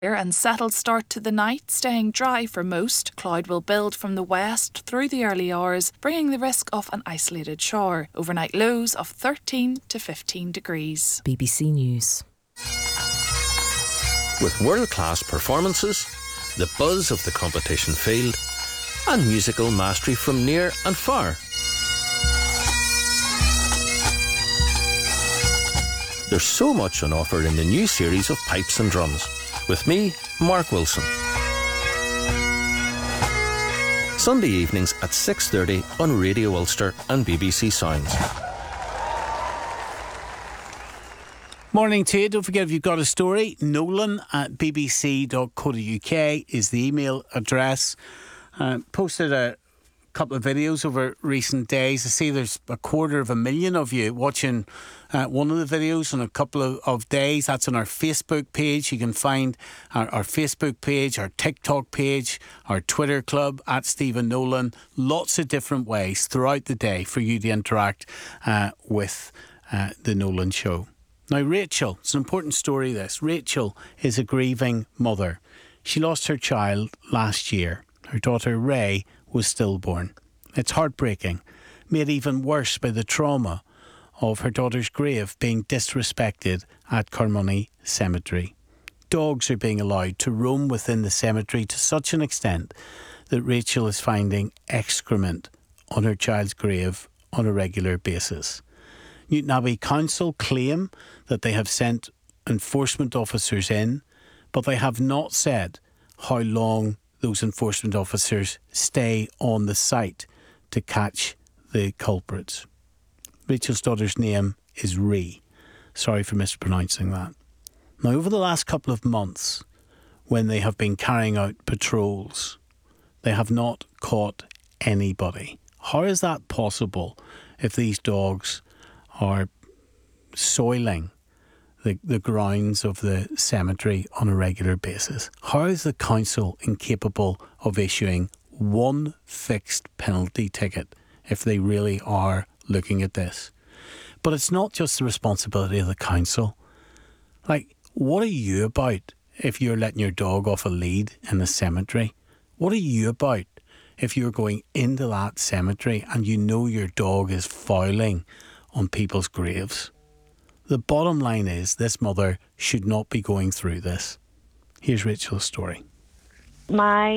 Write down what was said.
And settled start to the night, staying dry for most. Cloud will build from the west through the early hours, bringing the risk of an isolated shower. Overnight lows of 13 to 15 degrees. BBC News. With world-class performances, the buzz of the competition field, and musical mastery from near and far. There's so much on offer in the new series of Pipes and Drums. With me, Mark Wilson. Sunday evenings at 6:30 on Radio Ulster and BBC Sounds. Morning to you. Don't forget, if you've got a story, nolan@bbc.co.uk is the email address. Posted a couple of videos over recent days. I see there's 250,000 of you watching one of the videos in a couple of days. That's on our Facebook page. You can find our Facebook page, our TikTok page, our Twitter club @Stephen Nolan. Lots of different ways throughout the day for you to interact with the Nolan Show. Now, Rachel, it's an important story this. Rachel is a grieving mother. She lost her child last year. Her daughter Ray was stillborn. It's heartbreaking, made even worse by the trauma of her daughter's grave being disrespected at Carmoney Cemetery. Dogs are being allowed to roam within the cemetery to such an extent that Rachel is finding excrement on her child's grave on a regular basis. Newton Abbey Council claim that they have sent enforcement officers in, but they have not said how long those enforcement officers stay on the site to catch the culprits. Rachel's daughter's name is Ree. Sorry for mispronouncing that. Now, over the last couple of months, when they have been carrying out patrols, they have not caught anybody. How is that possible if these dogs are soiling the grounds of the cemetery on a regular basis? How is the council incapable of issuing one fixed penalty ticket if they really are looking at this? But it's not just the responsibility of the council. Like, what are you about if you're letting your dog off a lead in the cemetery? What are you about if you're going into that cemetery and you know your dog is fouling on people's graves? The bottom line is this mother should not be going through this. Here's Rachel's story. My